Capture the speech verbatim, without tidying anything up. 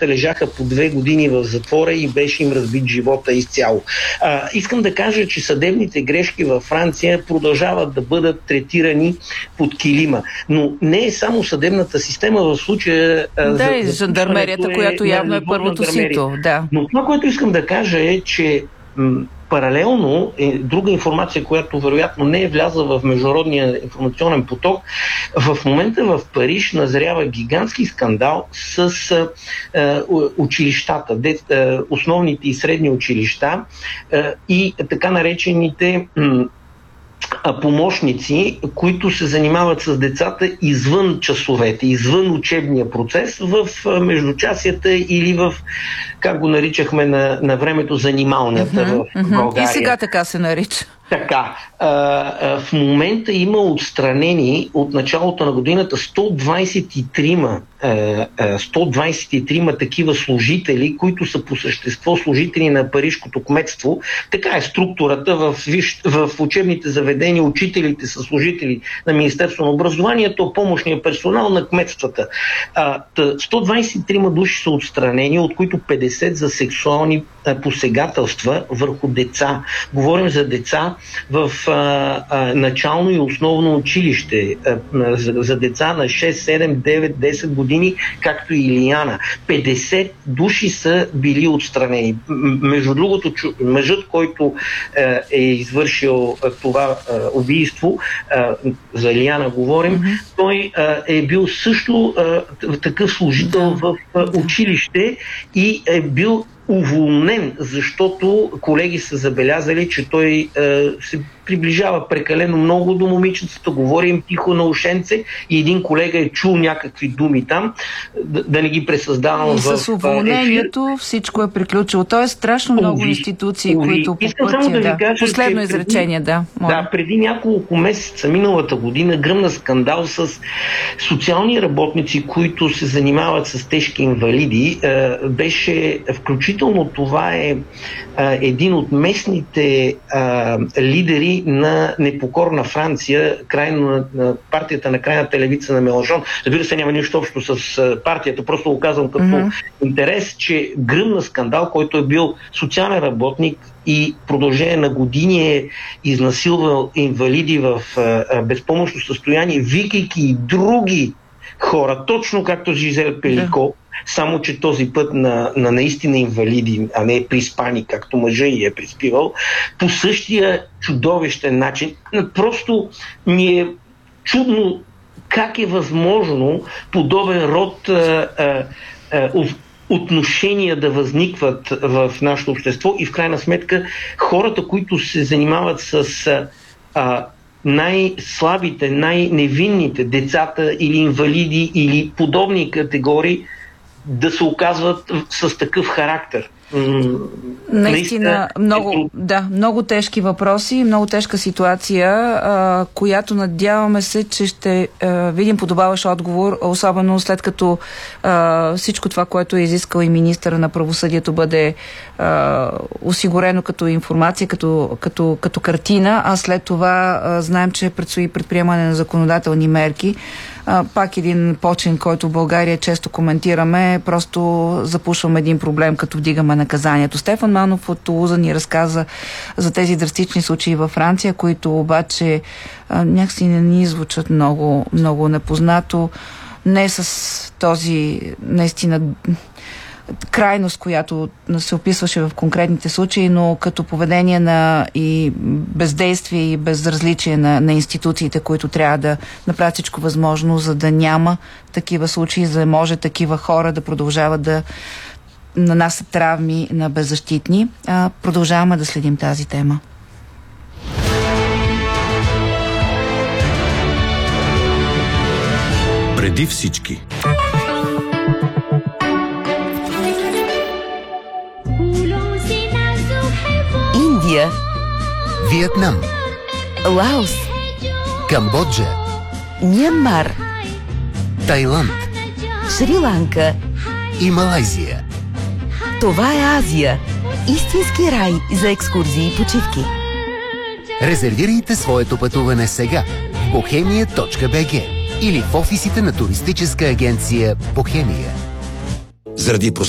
двамата лежаха по две години в затвора и беше им разбит живота изцяло. А, искам да кажа, че съдебните грешки във Франция продължават да бъдат третирани под килима. Но не е само съдебната система в случая... Да, и жандармерията, е, която явно е първото сито. Да. Но това, което искам да кажа е, че м- паралелно е друга информация, която вероятно не е влязла в международния информационен поток. В момента в Париж назрява гигантски скандал с а, училищата, де, а, основните и средни училища а, и така наречените м- помощници, които се занимават с децата извън часовете, извън учебния процес, в междучасията или в, как го наричахме на, на времето, занималнята uh-huh, в България. И сега така се нарича. Така, а, а, в момента има отстранени от началото на годината сто двадесет и три сто двадесет и три такива служители, които са по същество служители на парижкото кметство. Така е структурата в, в учебните заведения. Учителите са служители на Министерство на образованието, помощния персонал на кметствата. А, сто двадесет и три души са отстранени, от които петдесет за сексуални а, посегателства върху деца. Говорим за деца в а, а, начално и основно училище, а, за, за деца на шест, седем, девет, десет години, както и Илияна. петдесет души са били отстранени. Между другото, мъжът, който а, е извършил а, това а, убийство, а, за Илияна говорим, mm-hmm. той а, е бил също а, такъв служител в а, училище и е бил уволнен, защото колеги са забелязали, че той е, се приближава прекалено много до момичетата, говори им тихо на ушенце и един колега е чул някакви думи там, да, да не ги пресъздавам в ефир. И с уволнението всичко е приключило. То е страшно много Уви, институции, Уви. които по Искам пътя... само да ви да. кажа, Последно че изречение, преди, да. Моля. Да, преди няколко месеца, миналата година, гръмна скандал с социални работници, които се занимават с тежки инвалиди. Е, беше включително това е, е един от местните е, лидери на непокорна Франция, крайно, на, на партията на крайната левица на Меланшон. Разбира се, няма нищо общо с а, партията, просто го казвам като mm-hmm. интерес, че гръмна скандал, който е бил социален работник и продължение на години е изнасилвал инвалиди в а, а, безпомощно състояние, викайки и други хора, точно както Жизел Пелико, yeah. само че този път на, на наистина инвалиди, а не приспани, както мъжа и е приспивал, по същия чудовищен начин. Просто ми е чудно как е възможно подобен род а, а, а, отношения да възникват в нашето общество и в крайна сметка хората, които се занимават с а, най-слабите, най-невинните, децата или инвалиди или подобни категории, да се оказват с такъв характер. Наистина, много, да, много тежки въпроси, много тежка ситуация, а, която надяваме се, че ще а, видим подобаващ отговор, особено след като а, всичко това, което е изискал и министъра на правосъдието, бъде а, осигурено като информация, като, като, като картина, а след това а, знаем, че предстои предприемане на законодателни мерки. А, пак един почин, който в България често коментираме, просто запушваме един проблем, като вдигаме наказанието. Стефан Манов от Тулуза ни разказа за тези драстични случаи във Франция, които обаче а, някакси не ни звучат много, много непознато. Не с този наистина крайност, която се описваше в конкретните случаи, но като поведение на и бездействие и безразличие на, на институциите, които трябва да направят всичко възможно, за да няма такива случаи, за да може такива хора да продължават да нанасят травми на беззащитни. А, продължаваме да следим тази тема. Преди всички. Индия, Виетнам, Лаос, Камбоджа, Мянмар, Тайланд, Шри-Ланка и Малайзия. Това е Азия. Истински рай за екскурзии и почивки. Резервирайте своето пътуване сега в бохемия точка би джи или в офисите на туристическа агенция Бохемия. Заради